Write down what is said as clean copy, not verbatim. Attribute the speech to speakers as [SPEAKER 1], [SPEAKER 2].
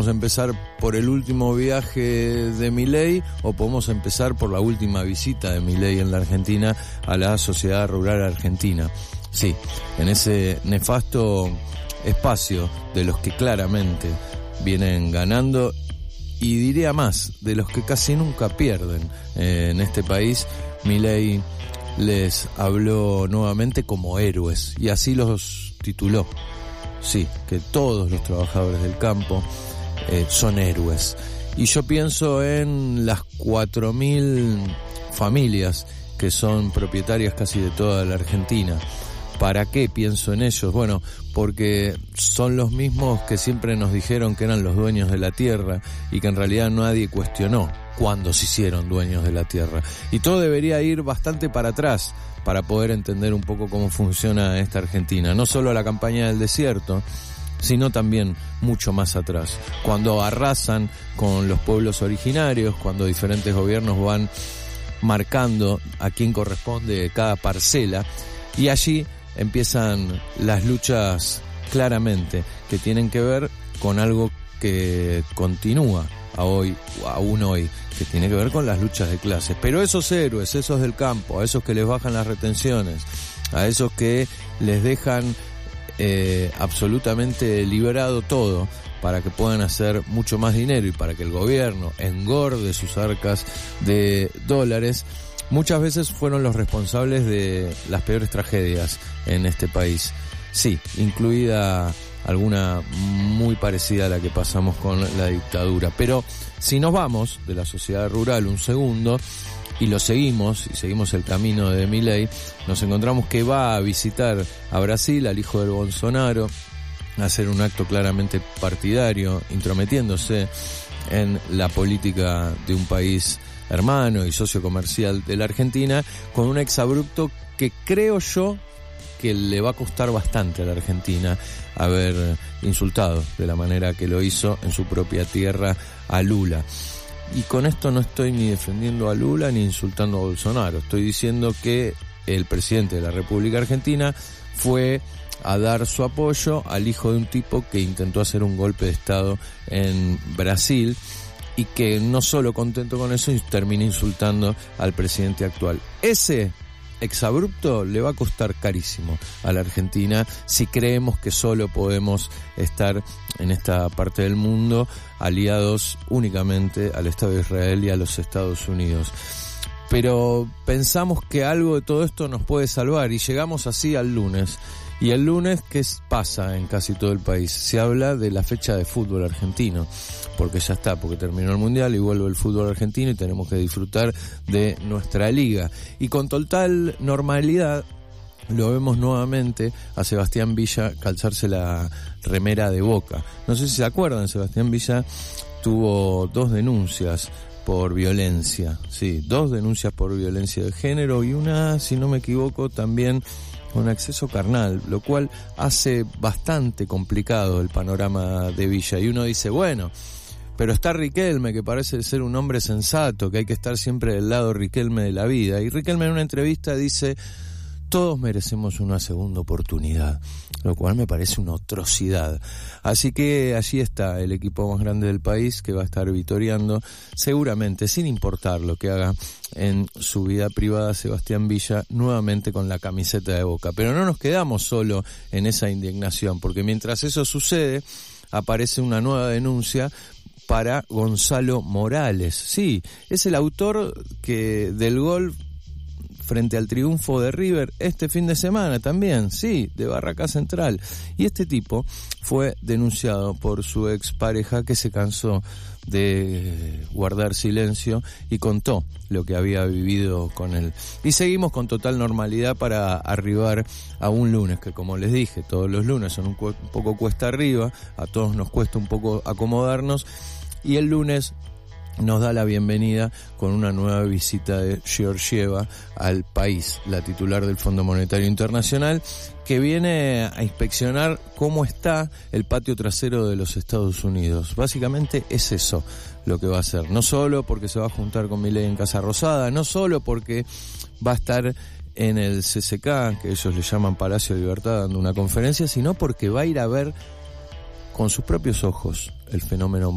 [SPEAKER 1] Podemos empezar por el último viaje de Milei o podemos empezar por la última visita de Milei en la Argentina a la sociedad rural argentina. Sí, en ese nefasto espacio de los que claramente vienen ganando, y diría más, de los que casi nunca pierden en este país, Milei les habló nuevamente como héroes y así los tituló. Sí, que todos los trabajadores del campo son héroes. Y yo pienso en las 4.000 familias que son propietarias casi de toda la Argentina. ¿Para qué pienso en ellos? Bueno, porque son los mismos que siempre nos dijeron que eran los dueños de la tierra y que en realidad nadie cuestionó cuándo se hicieron dueños de la tierra. Y todo debería ir bastante para atrás para poder entender un poco cómo funciona esta Argentina. No solo la campaña del desierto, sino también mucho más atrás. Cuando arrasan con los pueblos originarios, cuando diferentes gobiernos van marcando a quién corresponde cada parcela, y allí empiezan las luchas claramente que tienen que ver con algo que continúa aún hoy, que tiene que ver con las luchas de clases. Pero esos héroes, esos del campo, a esos que les bajan las retenciones, a esos que les dejan absolutamente liberado todo para que puedan hacer mucho más dinero y para que el gobierno engorde sus arcas de dólares, muchas veces fueron los responsables de las peores tragedias en este país. Sí, incluida alguna muy parecida a la que pasamos con la dictadura. Pero si nos vamos de la sociedad rural un segundo y lo seguimos el camino de Milei, nos encontramos que va a visitar a Brasil al hijo del Bolsonaro, a hacer un acto claramente partidario, intrometiéndose en la política de un país hermano y socio comercial de la Argentina, con un exabrupto que creo yo que le va a costar bastante a la Argentina haber insultado de la manera que lo hizo en su propia tierra a Lula. Y con esto no estoy ni defendiendo a Lula ni insultando a Bolsonaro, estoy diciendo que el presidente de la República Argentina fue a dar su apoyo al hijo de un tipo que intentó hacer un golpe de Estado en Brasil y que no solo contento con eso termina insultando al presidente actual. Ese exabrupto le va a costar carísimo a la Argentina si creemos que solo podemos estar en esta parte del mundo aliados únicamente al Estado de Israel y a los Estados Unidos. Pero pensamos que algo de todo esto nos puede salvar y llegamos así al lunes. Y el lunes, ¿qué pasa en casi todo el país? Se habla de la fecha de fútbol argentino, porque ya está, porque terminó el Mundial y vuelve el fútbol argentino y tenemos que disfrutar de nuestra liga. Y con total normalidad lo vemos nuevamente a Sebastián Villa calzarse la remera de Boca. No sé si se acuerdan, Sebastián Villa tuvo 2 denuncias por violencia, sí, 2 denuncias por violencia de género y una, si no me equivoco, también con acceso carnal, lo cual hace bastante complicado el panorama de Villa. Y uno dice, bueno, pero está Riquelme, que parece ser un hombre sensato, que hay que estar siempre del lado Riquelme de la vida. Y Riquelme en una entrevista dice, todos merecemos una segunda oportunidad, lo cual me parece una atrocidad. Así que allí está el equipo más grande del país que va a estar vitoreando, seguramente, sin importar lo que haga en su vida privada Sebastián Villa, nuevamente con la camiseta de Boca. Pero no nos quedamos solo en esa indignación, porque mientras eso sucede, aparece una nueva denuncia para Gonzalo Morales. Sí, es el autor del gol frente al triunfo de River este fin de semana también, sí, de Barraca Central. Y este tipo fue denunciado por su expareja que se cansó de guardar silencio y contó lo que había vivido con él. Y seguimos con total normalidad para arribar a un lunes que, como les dije, todos los lunes son un poco cuesta arriba, a todos nos cuesta un poco acomodarnos, y el lunes nos da la bienvenida con una nueva visita de Georgieva al país, la titular del Fondo Monetario Internacional, que viene a inspeccionar cómo está el patio trasero de los Estados Unidos. Básicamente es eso lo que va a hacer, no solo porque se va a juntar con Milei en Casa Rosada, no solo porque va a estar en el CCK, que ellos le llaman Palacio de Libertad, dando una conferencia, sino porque va a ir a ver con sus propios ojos el fenómeno